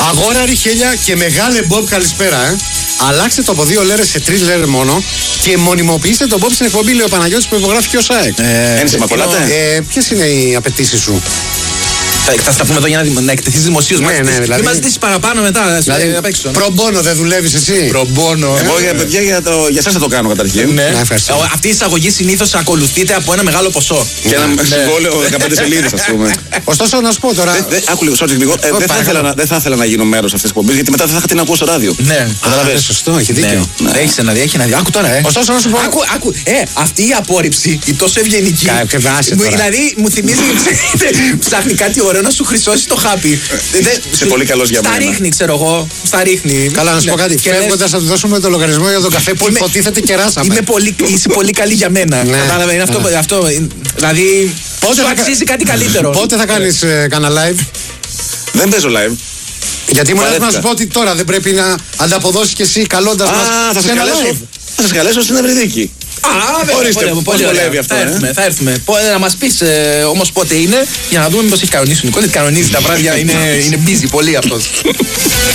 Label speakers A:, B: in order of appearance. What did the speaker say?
A: Αγόρα Ριχέλια και μεγάλε Μπομπ, καλησπέρα. Αλλάξτε το από 2 λέρες σε 3 λέρες μόνο και μονιμοποιήστε τον Μπομπ στην εκπομπή, λέει ο Παναγιώτης που υπογράφει και ο ΣΑΕΚ.
B: Ένισε μακολάτε.
A: Ποιες είναι οι απαιτήσεις σου?
B: Θα στα πούμε εδώ για να εκτεθείς δημοσίως.
A: Ναι, δηλαδή.
B: Μην μας ζητήσεις παραπάνω μετά.
A: Δηλαδή, προμπόνο δεν δουλεύεις εσύ?
B: Προμπόνο.
C: Εγώ για παιδιά για εσάς θα το κάνω καταρχήν.
B: Ναι.
A: Ευχαριστώ.
B: Αυτή η εισαγωγή συνήθως ακολουθείται από ένα μεγάλο ποσό.
C: Και ένα συμβόλαιο 15 σελίδες, ας πούμε.
A: Ωστόσο, να σου πω τώρα.
C: Άκου λίγο, sorry, λίγο. Δεν θα ήθελα να γίνω μέρος αυτής της εκπομπής, γιατί μετά δεν θα είχα την ακούω στο ράδιο.
B: Ναι.
A: Καταλαβαίνεις. Σωστό, έχει δίκιο.
B: Έχει ένα δει. Άκου τώρα,
A: Ωστόσο, να σου πω.
B: Άκου. Αυτή η απόρριψη, η τόσο ευγενική. Δηλαδή μου θυμίζει. Ψάχνει κάτι ωραίο να σου χρυσώσει το χάπι.
C: Είσαι πολύ καλός για μένα.
B: Στα ρίχνει, ξέρω εγώ. Στα ρίχνει.
A: Καλά, να σου πω κάτι. Φεύγοντας θα του δώσουμε το λογαριασμό για τον καφέ που υποτίθεται κεράσαμε.
B: Είσαι πολύ καλή για μένα. Κατάλαβε, είναι αυτό. Δηλαδή. Σου αξίζει κάτι καλύτερο.
A: Πότε θα κάνεις κανένα live?
C: Δεν παίζω live.
A: Γιατί μου λες να σου πω ότι τώρα δεν πρέπει να ανταποδώσεις κι εσύ καλώντας μας σε ένα live.
C: Θα σας καλέσω στην Ευρυδίκη.
B: Ορίστε,
C: πώς βολεύει αυτό.
B: Θα έρθουμε. Να μας πεις όμως πότε είναι, για να δούμε μήπως έχει κανονίσει ο Νικόλης. Κανονίζει τα βράδια, είναι busy πολύ αυτός.